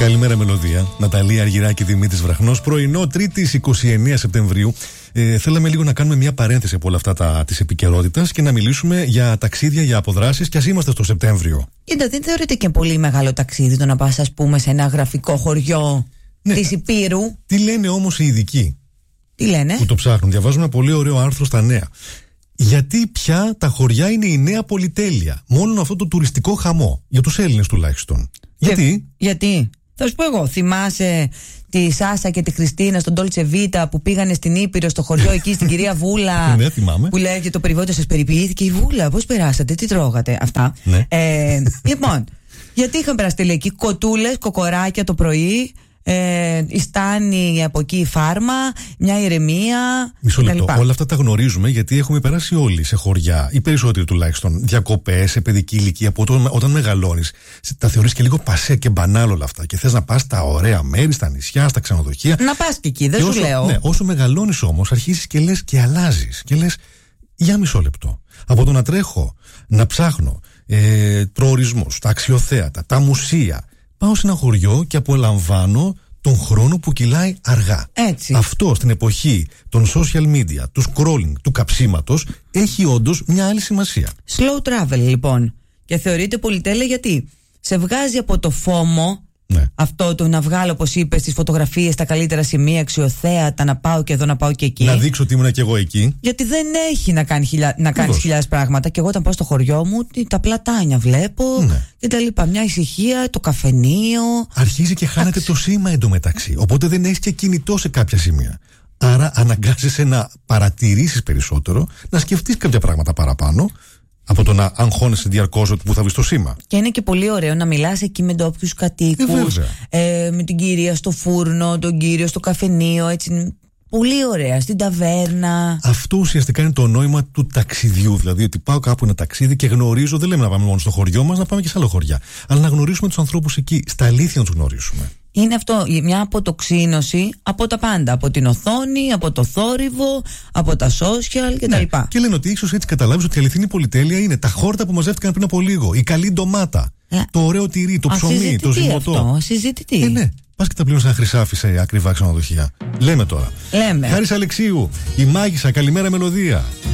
Καλημέρα, Μελωδία. Ναταλία Αργυράκη, Δημήτρης Βραχνός. Πρωινό, 3η 29 Σεπτεμβρίου. Θέλαμε λίγο να κάνουμε μια παρένθεση από όλα αυτά της επικαιρότητας και να μιλήσουμε για ταξίδια, για αποδράσεις, κι ας είμαστε στο Σεπτέμβριο. Κοίτα, δεν θεωρείται και πολύ μεγάλο ταξίδι το να πας, ας πούμε, σε ένα γραφικό χωριό της Υπήρου. Τι λένε όμως οι ειδικοί? Τι λένε? Που το ψάχνουν. Διαβάζουμε ένα πολύ ωραίο άρθρο στα Νέα. Γιατί πια τα χωριά είναι η νέα πολυτέλεια. Μόνο αυτό το τουριστικό χαμό. Για τους Έλληνες τουλάχιστον. Γιατί? Θα σου πω εγώ, θυμάσαι τη Σάσα και τη Χριστίνα στον Ντόλτσε Βίτα που πήγανε στην Ήπειρο, στο χωριό εκεί, στην κυρία Βούλα. Ναι, θυμάμαι. Που λέγεται το περιβόητο σας περιποιήθηκε η Βούλα. Πώς περάσατε, τι τρώγατε, αυτά. Ναι. Λοιπόν, γιατί είχαν περαστεί εκεί κοτούλες, κοκοράκια το πρωί. Η Στάνη από εκεί, η Φάρμα, μια ηρεμία. Μισό λεπτό. Όλα αυτά τα γνωρίζουμε γιατί έχουμε περάσει όλοι σε χωριά, οι περισσότεροι τουλάχιστον. Διακοπές, σε παιδική ηλικία. Όταν μεγαλώνεις, τα θεωρείς και λίγο πασέ και μπανάλ όλα αυτά. Και θες να πας στα ωραία μέρη, στα νησιά, στα ξενοδοχεία. Να πας και εκεί, δεν σου λέω. Ναι, όσο μεγαλώνεις όμως, αρχίζεις και λες και αλλάζεις. Και λες, για μισό λεπτό. Από το να τρέχω, να ψάχνω προορισμούς, τα αξιοθέατα, τα μουσεία. Πάω σε ένα χωριό και απολαμβάνω τον χρόνο που κυλάει αργά. Έτσι. Αυτό στην εποχή των social media, του scrolling, του καψίματος, έχει όντως μια άλλη σημασία. Slow travel λοιπόν. Και θεωρείται πολυτέλεια γιατί σε βγάζει από το φόμο. Ναι. Αυτό το να βγάλω, όπως είπες, τις φωτογραφίες, τα καλύτερα σημεία, αξιοθέατα, να πάω και εδώ, να πάω και εκεί. Να δείξω ότι ήμουν και εγώ εκεί. Γιατί δεν έχει να κάνεις χιλιάδες πράγματα. Και εγώ όταν πάω στο χωριό μου, τα πλατάνια βλέπω και τα λοιπά. Μια ησυχία, το καφενείο. Αρχίζει και χάνεται το σήμα εντωμεταξύ. Οπότε δεν έχεις και κινητό σε κάποια σημεία. Άρα αναγκάζεσαι να παρατηρήσεις περισσότερο, να σκεφτείς κάποια πράγματα παραπάνω. Από το να αγχώνεσαι διαρκώς που θα βρεις το σήμα. Και είναι και πολύ ωραίο να μιλάς εκεί με ντόπιους κατοίκους, με την κυρία στο φούρνο, τον κύριο στο καφενείο, έτσι. Πολύ ωραία, στην ταβέρνα. Αυτό ουσιαστικά είναι το νόημα του ταξιδιού. Δηλαδή ότι πάω κάπου ένα ταξίδι και γνωρίζω, δεν λέμε να πάμε μόνο στο χωριό μας, να πάμε και σε άλλο χωριά. Αλλά να γνωρίσουμε τους ανθρώπους εκεί, στα αλήθεια να τους γνωρίσουμε. Είναι αυτό, μια αποτοξίνωση από τα πάντα. Από την οθόνη, από το θόρυβο, από τα social κτλ. Ναι. Και λένε ότι ίσως έτσι καταλάβεις ότι η αληθινή πολυτέλεια είναι τα χόρτα που μαζεύτηκαν πριν από λίγο, η καλή ντομάτα, το ωραίο τυρί, το ψωμί, το ζυμωτό. Συζητητή. Ναι. Πας και τα πλήρωνες ένα χρυσάφι σε ακριβά ξενοδοχεία. Λέμε τώρα. Λέμε. Χάρης Αλεξίου, η μάγισσα, καλημέρα Μελωδία.